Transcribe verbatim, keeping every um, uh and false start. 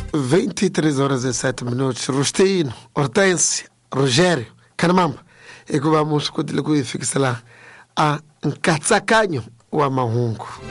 vinte e três horas e sete minutos. Rustino, Hortência, Rogério, Canamamba. E que vamos continuar com isso, fixa lá. A Nkatsakanyo, o Amahungu.